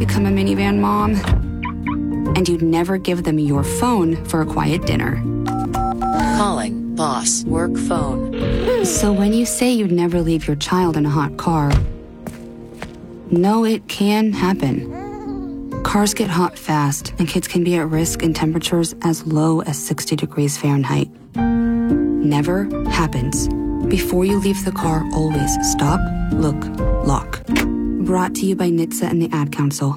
become a minivan mom. And you'd never give them your phone for a quiet dinner. Calling boss work phone. So when you say you'd never leave your child in a hot car, no, it can happen. Cars get hot fast, and kids can be at risk in temperatures as low as 60 degrees Fahrenheit. Never happens. Before you leave the car, always stop, look, lock. Brought to you by NHTSA and the Ad Council.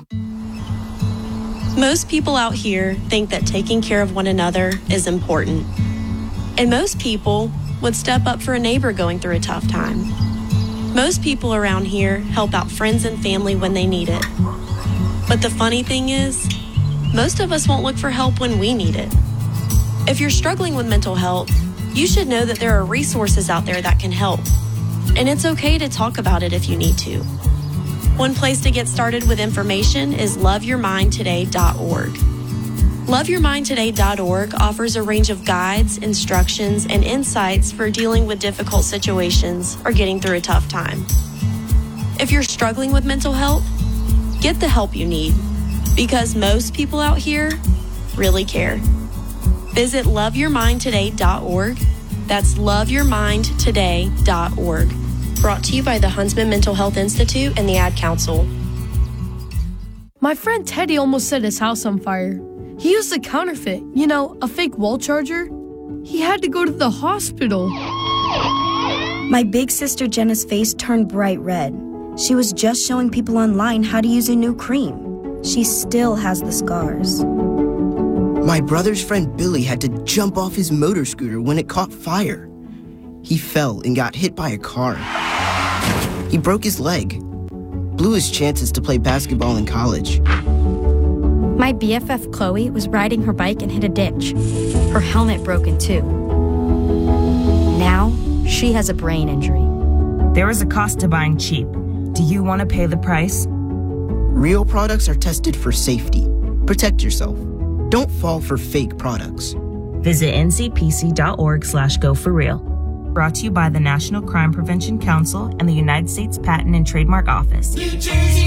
Most people out here think that taking care of one another is important. And most people would step up for a neighbor going through a tough time. Most people around here help out friends and family when they need it. But the funny thing is, most of us won't look for help when we need it. If you're struggling with mental health, you should know that there are resources out there that can help. And it's okay to talk about it if you need to. One place to get started with information is loveyourmindtoday.org. Loveyourmindtoday.org offers a range of guides, instructions, and insights for dealing with difficult situations or getting through a tough time. If you're struggling with mental health, get the help you need, because most people out here really care. Visit loveyourmindtoday.org. That's loveyourmindtoday.org. Brought to you by the Huntsman Mental Health Institute and the Ad Council. My friend Teddy almost set his house on fire. He used a counterfeit, a fake wall charger. He had to go to the hospital. My big sister Jenna's face turned bright red. She was just showing people online how to use a new cream. She still has the scars. My brother's friend Billy had to jump off his motor scooter when it caught fire. He fell and got hit by a car. He broke his leg, blew his chances to play basketball in college. My BFF Chloe was riding her bike and hit a ditch. Her helmet broke in two. Now, she has a brain injury. There is a cost to buying cheap. Do you want to pay the price? Real products are tested for safety. Protect yourself. Don't fall for fake products. Visit ncpc.org/go4real. Brought to you by the National Crime Prevention Council and the United States Patent and Trademark Office. New Jersey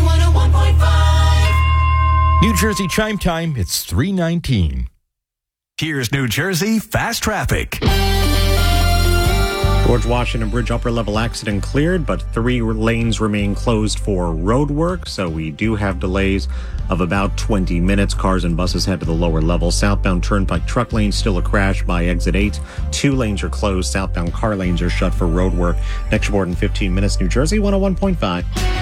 101.5. New Jersey Chime Time, it's 3:19. Here's New Jersey Fast Traffic. George Washington Bridge upper level accident cleared, but 3 lanes remain closed for road work, so we do have delays of about 20 minutes. Cars and buses head to the lower level. Southbound Turnpike truck lane still a crash by exit 8. 2 lanes are closed. Southbound car lanes are shut for road work. Next report in 15 minutes. New Jersey 101.5.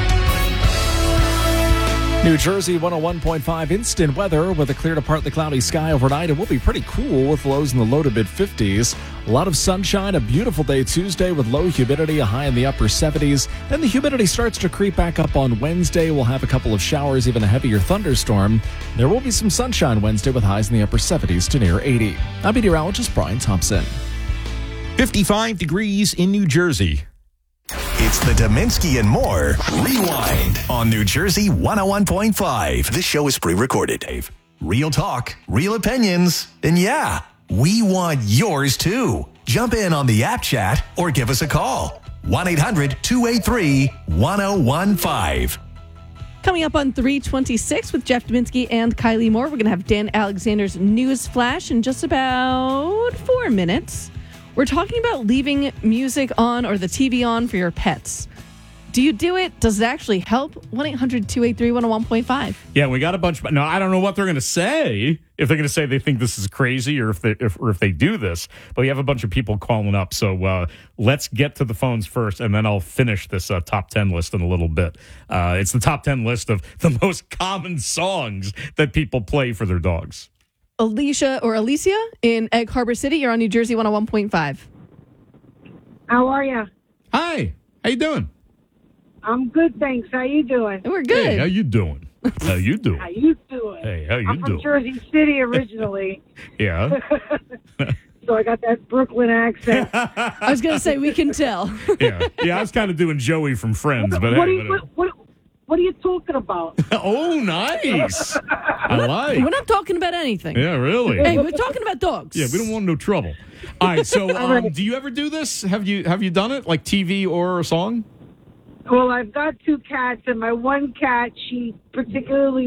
New Jersey 101.5 instant weather with a clear to partly cloudy sky overnight. It will be pretty cool with lows in the low to mid 50s. A lot of sunshine, a beautiful day Tuesday with low humidity, a high in the upper 70s. Then the humidity starts to creep back up on Wednesday. We'll have a couple of showers, even a heavier thunderstorm. There will be some sunshine Wednesday with highs in the upper 70s to near 80. I'm meteorologist Brian Thompson. 55 degrees in New Jersey. It's the Dominski and More Rewind on New Jersey 101.5. This show is pre-recorded. Real talk, real opinions, and yeah, we want yours too. Jump in on the app chat or give us a call. 1-800-283-1015. Coming up on 326 with Jeff Dominski and Kylie Moore, we're going to have Dan Alexander's News Flash in just about 4 minutes. We're talking about leaving music on or the TV on for your pets. Do you do it? Does it actually help? 1-800-283-101.5. Yeah, we got a bunch. No, I don't know what they're going to say. If they're going to say they think this is crazy or if they do this. But we have a bunch of people calling up. So let's get to the phones first, and then I'll finish this top 10 list in a little bit. It's the top 10 list of the most common songs that people play for their dogs. Alicia in Egg Harbor City. You're on New Jersey 101.5. How are you? Hi. How you doing? I'm good, thanks. How you doing? We're good. Hey, how you doing? How you doing? How you doing? Hey, how you I'm doing? from Jersey City originally. Yeah. So I got that Brooklyn accent. I was going to say, we can tell. Yeah, I was kind of doing Joey from Friends, but what are you talking about? Oh, nice. I like. We're not talking about anything. Yeah, really. Hey, we're talking about dogs. Yeah, we don't want no trouble. All right, so do you ever do this? Have you done it, like TV or a song? Well, I've got 2 cats, and my one cat, she particularly